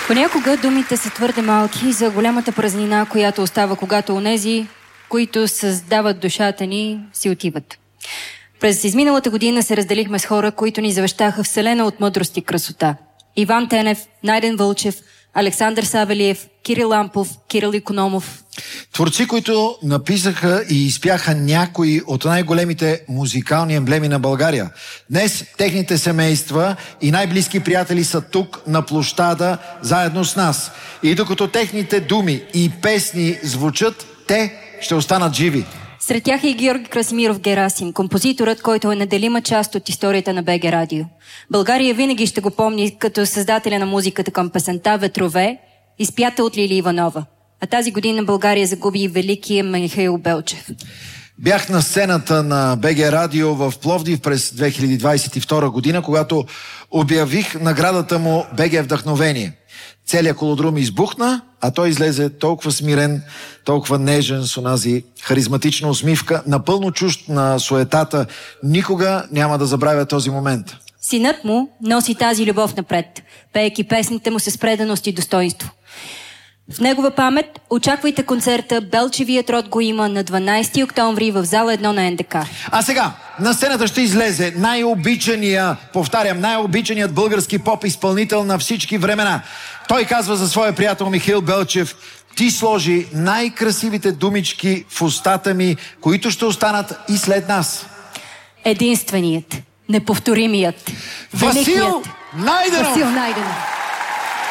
Понякога думите са твърде малки за голямата празнина, която остава, когато онези, които създават душата ни, си отиват. През изминалата година се разделихме с хора, които ни завещаха вселена от мъдрост и красота. Иван Тенев, Найден Вълчев, Александър Савелиев, Кирил Лампов, Кирил Икономов. Творци, които написаха и изпяха някои от най-големите музикални емблеми на България. Днес техните семейства и най-близки приятели са тук на площада заедно с нас. И докато техните думи и песни звучат, те ще останат живи. Сред тях е и Георги Красимиров Герасим, композиторът, който е неделима част от историята на БГ Радио. България винаги ще го помни като създателя на музиката към песента "Ветрове", изпята от Лили Иванова. А тази година България загуби и великия Михаил Белчев. Бях на сцената на БГ Радио в Пловдив през 2022 година, когато обявих наградата му БГ Вдъхновение. Целият колодрум избухна, а той излезе толкова смирен, толкова нежен, с онази харизматична усмивка, напълно чужд на суетата. Никога няма да забравя този момент. Синът му носи тази любов напред, пеейки песните му с преданост и достоинство. В негова памет очаквайте концерта "Белчевият род го има" на 12 октомври в зала 1 на НДК. А сега на сцената ще излезе най-обичаният български поп-изпълнител на всички времена. Той казва за своя приятел Михаил Белчев: "Ти сложи най-красивите думички в устата ми, които ще останат и след нас." Единственият, неповторимият, Васил Найденов! Васил Найденов!